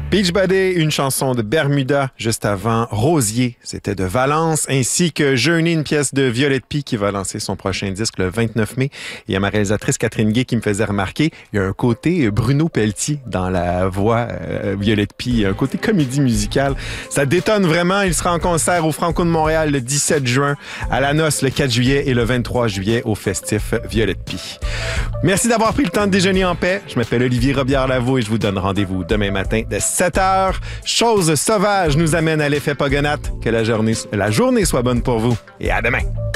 Beachbody, une chanson de Bermuda. Juste avant, Rosier, c'était de Valence, ainsi que Journey, une pièce de Violette Pie qui va lancer son prochain disque le 29 mai. Il y a ma réalisatrice Catherine Gay qui me faisait remarquer, il y a un côté Bruno Pelletier dans la voix Violette Pie, un côté comédie musicale. Ça détonne vraiment. Il sera en concert au Franco de Montréal le 17 juin, à la Noce le 4 juillet et le 23 juillet au festif Violette Pie. Merci d'avoir pris le temps de déjeuner en paix. Je m'appelle Olivier Robillard-Lavaux et je vous donne rendez-vous demain matin dès 7h. Chose sauvage nous amène à l'effet Pogonat. Que la journée soit bonne pour vous et à demain.